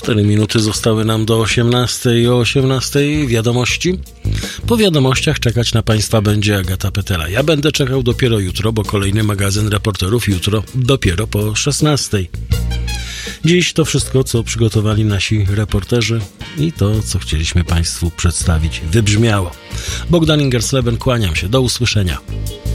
4 minuty zostały nam do 18. O 18 wiadomości. Po wiadomościach czekać na Państwa będzie Agata Petela. Ja będę czekał dopiero jutro, bo kolejny magazyn reporterów jutro dopiero po 16. Dziś to wszystko, co przygotowali nasi reporterzy i to, co chcieliśmy Państwu przedstawić, wybrzmiało. Bogdan Ingersleben, kłaniam się. Do usłyszenia.